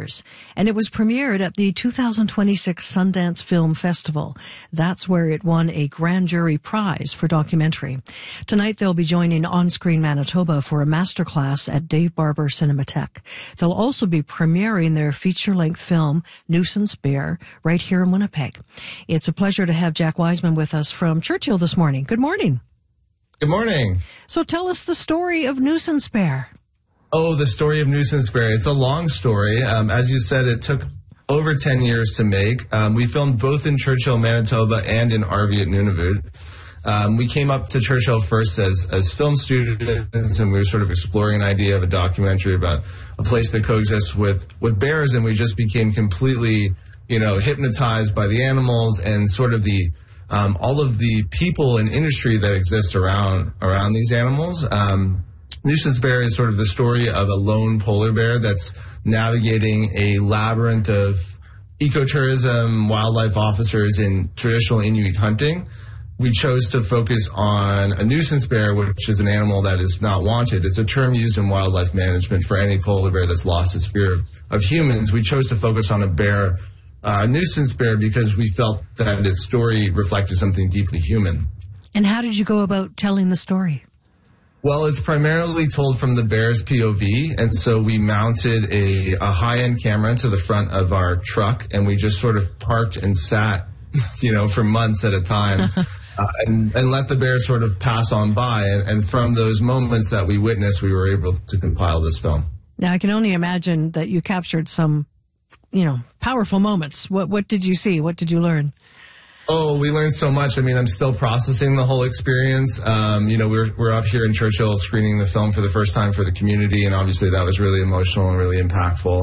Bears, and it was premiered at the 2026 Sundance Film Festival. That's where it won a Grand Jury Prize for documentary. Tonight they'll be joining On Screen Manitoba for a masterclass at Dave Barber Cinematheque. They'll also be premiering their feature-length film, Nuisance Bear, right here in Winnipeg. It's a pleasure to have Jack Wiseman with us from Churchill this morning. Good morning. Good morning. So tell us the story of Nuisance Bear. Oh, the story of Nuisance Bear. It's a long story. As you said, it took over 10 years to make. We filmed both in Churchill, Manitoba, and in Arvik, Nunavut. We came up to Churchill first as film students, and we were sort of exploring an idea of a documentary about a place that coexists with bears, and we just became completely, hypnotized by the animals and sort of the all of the people and industry that exists around these animals. Nuisance Bear is sort of the story of a lone polar bear that's navigating a labyrinth of ecotourism, wildlife officers, and traditional Inuit hunting. We chose to focus on a nuisance bear, which is an animal that is not wanted. It's a term used in wildlife management for any polar bear that's lost its fear of humans. We chose to focus on a nuisance bear because we felt that its story reflected something deeply human. And how did you go about telling the story? Well, it's primarily told from the bear's POV, and so we mounted a high-end camera to the front of our truck, and we just sort of parked and sat, for months at a time, and let the bear sort of pass on by. And from those moments that we witnessed, we were able to compile this film. Now, I can only imagine that you captured some powerful moments. What did you see? What did you learn? Oh, we learned so much. I mean, I'm still processing the whole experience. We're up here in Churchill screening the film for the first time for the community, and obviously that was really emotional and really impactful.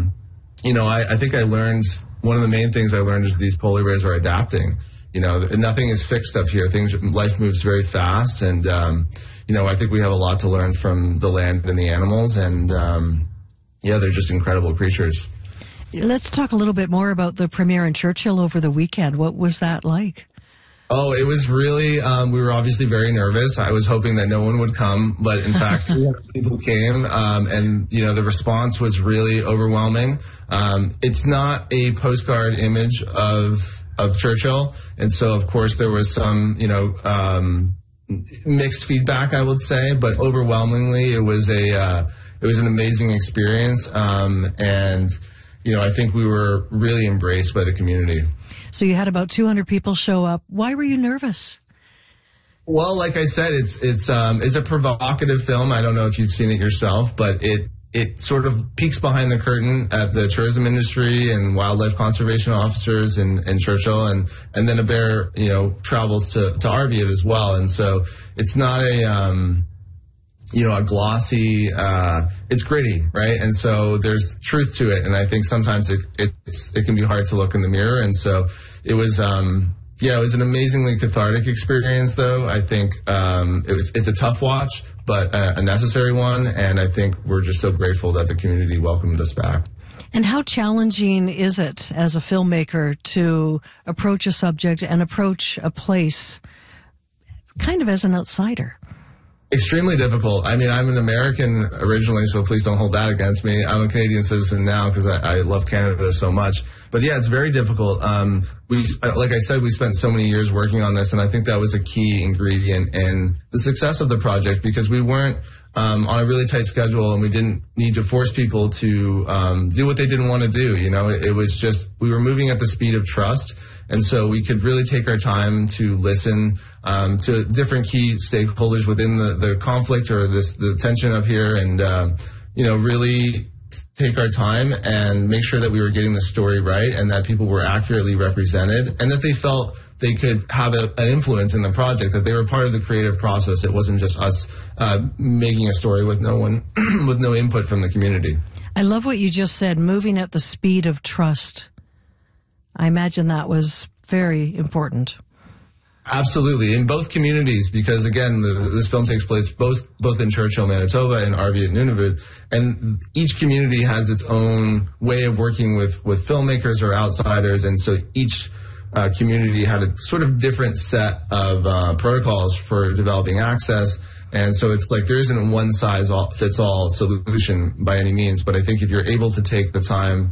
I think I learned, one of the main things I learned is these polar bears are adapting. Nothing is fixed up here. Life moves very fast, and I think we have a lot to learn from the land and the animals, and they're just incredible creatures. Let's talk a little bit more about the premiere in Churchill over the weekend. What was that like? Oh, it was really, we were obviously very nervous. I was hoping that no one would come, but in fact, people came, and, the response was really overwhelming. It's not a postcard image of Churchill, and so, of course, there was some, mixed feedback, I would say, but overwhelmingly, it was an amazing experience, and I think we were really embraced by the community. So you had about 200 people show up. Why were you nervous? Well, like I said, it's a provocative film. I don't know if you've seen it yourself, but it sort of peeks behind the curtain at the tourism industry and wildlife conservation officers in Churchill, and then a bear, travels to Arvik as well. And so it's not a glossy, it's gritty, right? And so there's truth to it. And I think sometimes it can be hard to look in the mirror. And so it was, it was an amazingly cathartic experience, though. I think it's a tough watch, but a necessary one. And I think we're just so grateful that the community welcomed us back. And how challenging is it as a filmmaker to approach a subject and approach a place kind of as an outsider? Extremely difficult. I mean, I'm an American originally, so please don't hold that against me. I'm a Canadian citizen now because I love Canada so much. But yeah, it's very difficult. Like I said, we spent so many years working on this, and I think that was a key ingredient in the success of the project, because we weren't on a really tight schedule, and we didn't need to force people to do what they didn't want to do. It was just, we were moving at the speed of trust. And so we could really take our time to listen to different key stakeholders within the conflict or the tension up here, and really take our time and make sure that we were getting the story right, and that people were accurately represented, and that they felt they could have an influence in the project, that they were part of the creative process. It wasn't just us making a story with no one with no input from the community. I love what you just said, moving at the speed of trust. I imagine that was very important. Absolutely, in both communities, because again, this film takes place both in Churchill, Manitoba, and Arvik, Nunavut, and each community has its own way of working with filmmakers or outsiders, and so each community had a sort of different set of protocols for developing access. And so it's like there isn't a one-size-fits-all solution by any means, but I think if you're able to take the time